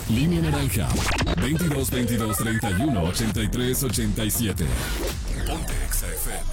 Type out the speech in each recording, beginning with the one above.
Línea naranja. 22 22 31 83 87. Ponte Exa FM.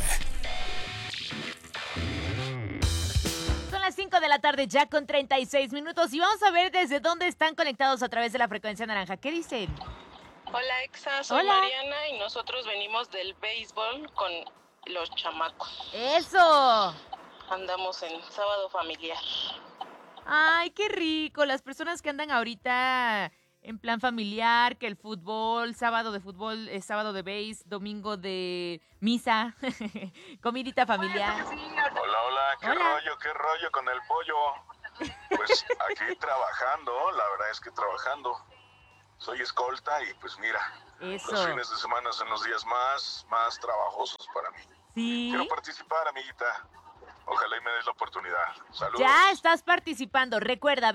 Son las 5 de la tarde ya con 36 minutos y vamos a ver desde dónde están conectados a través de la frecuencia naranja. ¿Qué dicen? Hola Exa, soy Mariana y nosotros venimos del béisbol con los chamacos. ¡Eso! Andamos en sábado familiar. ¡Ay, qué rico! Las personas que andan ahorita en plan familiar, que el fútbol, sábado de fútbol, sábado de béis, domingo de misa, comidita familiar. Hola, ¿qué rollo con el pollo? Pues aquí trabajando, la verdad es que trabajando. Soy escolta y pues mira, Eso. Los fines de semana son los días más trabajosos para mí. Sí. Quiero participar, amiguita. Ojalá y me des la oportunidad. Saludos. Ya estás participando. Recuerda,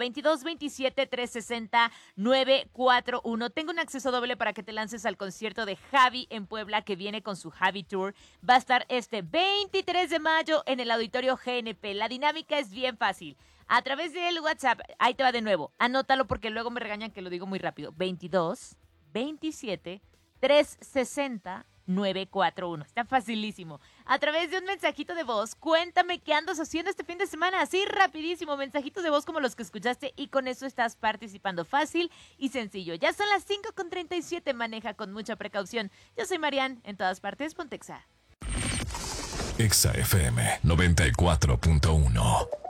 22-27-360-941. Tengo un acceso doble para que te lances al concierto de Javi en Puebla, que viene con su Javi Tour. Va a estar este 23 de mayo en el Auditorio GNP. La dinámica es bien fácil. A través del WhatsApp, ahí te va de nuevo. Anótalo porque luego me regañan que lo digo muy rápido. 22-27-360-941. Está facilísimo. A través de un mensajito de voz, cuéntame qué andas haciendo este fin de semana. Así rapidísimo, mensajitos de voz como los que escuchaste y con eso estás participando. Fácil y sencillo. Ya son las 5:37, maneja con mucha precaución. Yo soy Marian, en todas partes, Ponte Exa. Exa FM 94.1.